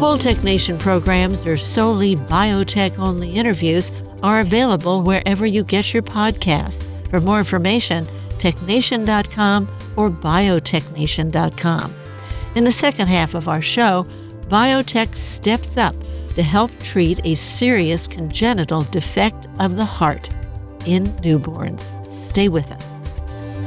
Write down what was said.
Whole Technation programs or solely biotech-only interviews are available wherever you get your podcasts. For more information, technation.com or biotechnation.com. In the second half of our show, biotech steps up to help treat a serious congenital defect of the heart in newborns. Stay with us.